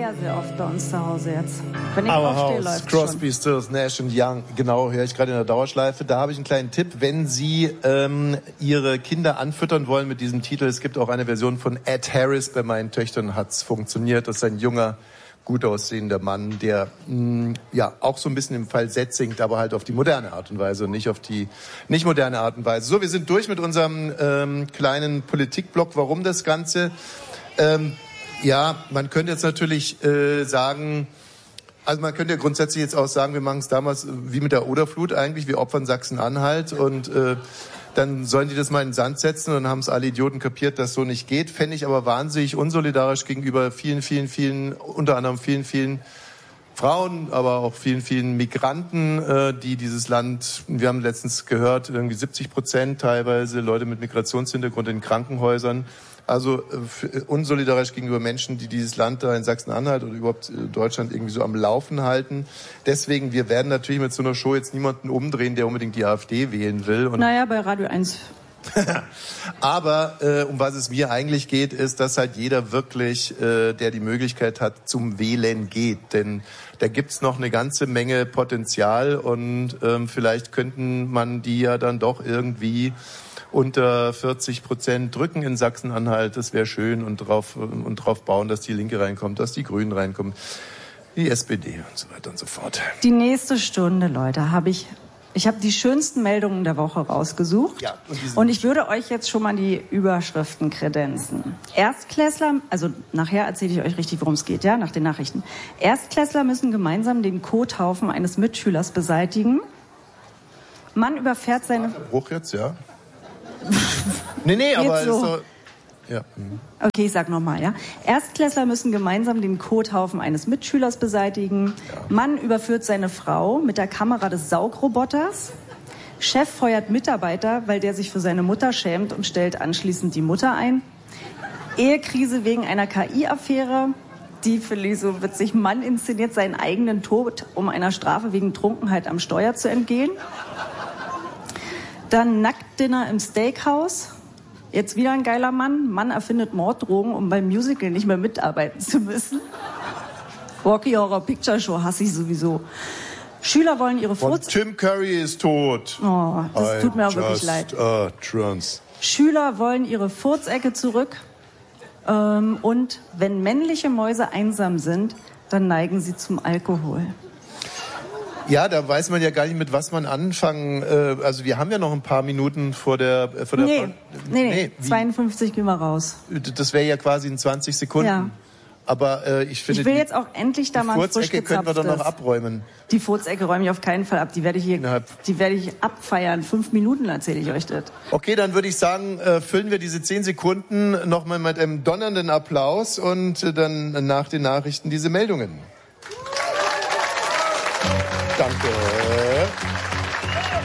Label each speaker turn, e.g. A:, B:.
A: sehr, sehr oft bei uns zu Hause jetzt. Wenn ich aufstehe, läuft
B: Crosby, Stills, Nash & Young, genau, höre ich gerade in der Dauerschleife. Da habe ich einen kleinen Tipp, wenn Sie Ihre Kinder anfüttern wollen mit diesem Titel. Es gibt auch eine Version von Ed Harris, bei meinen Töchtern hat's funktioniert. Das ist ein junger, gut aussehender Mann, der ja auch so ein bisschen im Falsett singt, aber halt auf die moderne Art und Weise und nicht auf die nicht moderne Art und Weise. So, wir sind durch mit unserem kleinen Politikblock. Warum das Ganze? Ja, man könnte jetzt natürlich sagen, also man könnte ja grundsätzlich jetzt auch sagen, wir machen es damals wie mit der Oderflut eigentlich, wir opfern Sachsen-Anhalt und dann sollen die das mal in den Sand setzen und dann haben es alle Idioten kapiert, dass so nicht geht. Fände ich aber wahnsinnig unsolidarisch gegenüber vielen, unter anderem vielen Frauen, aber auch vielen Migranten, die dieses Land, wir haben letztens gehört, irgendwie 70% teilweise Leute mit Migrationshintergrund in Krankenhäusern. Also unsolidarisch gegenüber Menschen, die dieses Land da in Sachsen-Anhalt oder überhaupt Deutschland irgendwie so am Laufen halten. Deswegen, wir werden natürlich mit so einer Show jetzt niemanden umdrehen, der unbedingt die AfD wählen will. Und
A: naja, bei Radio 1.
B: Aber um was es mir eigentlich geht, ist, dass halt jeder wirklich, der die Möglichkeit hat, zum Wählen geht. Denn da gibt's noch eine ganze Menge Potenzial und vielleicht könnten man die ja dann doch irgendwie unter 40% drücken in Sachsen-Anhalt. Das wäre schön und drauf bauen, dass die Linke reinkommt, dass die Grünen reinkommen, die SPD und so weiter und so fort.
A: Die nächste Stunde, Leute, habe ich habe die schönsten Meldungen der Woche rausgesucht.
B: Ja,
A: und ich würde euch jetzt schon mal die Überschriften kredenzen. Erstklässler, also nachher erzähle ich euch richtig, worum es geht, ja, nach den Nachrichten. Erstklässler müssen gemeinsam den Kothaufen eines Mitschülers beseitigen. Mann überfährt seine...
B: Bruch jetzt, ja? Nee, aber
A: so.
B: ist so, ja.
A: Okay, ich sag nochmal, ja. Erstklässler müssen gemeinsam den Kothaufen eines Mitschülers beseitigen. Ja. Mann überführt seine Frau mit der Kamera des Saugroboters. Chef feuert Mitarbeiter, weil der sich für seine Mutter schämt und stellt anschließend die Mutter ein. Ehekrise wegen einer KI-Affäre. Die finde ich so witzig. Mann inszeniert seinen eigenen Tod, um einer Strafe wegen Trunkenheit am Steuer zu entgehen. Dann Nacktdinner im Steakhouse. Jetzt wieder ein geiler Mann. Mann erfindet Morddrohungen, um beim Musical nicht mehr mitarbeiten zu müssen. Rocky Horror Picture Show hasse ich sowieso. Schüler wollen ihre Furz...
B: Tim Curry ist tot.
A: Oh, das tut mir auch wirklich leid. Schüler wollen ihre Furzecke zurück. Und wenn männliche Mäuse einsam sind, dann neigen sie zum Alkohol.
B: Ja, da weiß man ja gar nicht, mit was man anfangen. Also wir haben ja noch ein paar Minuten vor der
A: Nee, 52 gehen wir raus.
B: Das wäre ja quasi in 20 Sekunden. Ja. Aber ich finde,
A: ich will jetzt auch endlich da mal frisch
B: gezapftes. Die Furzecke können wir doch noch abräumen.
A: Die Furzecke räume ich auf keinen Fall ab. Die werde ich abfeiern. 5 Minuten erzähle ich euch das.
B: Okay, dann würde ich sagen, füllen wir diese 10 Sekunden nochmal mit einem donnernden Applaus und dann nach den Nachrichten diese Meldungen. Danke.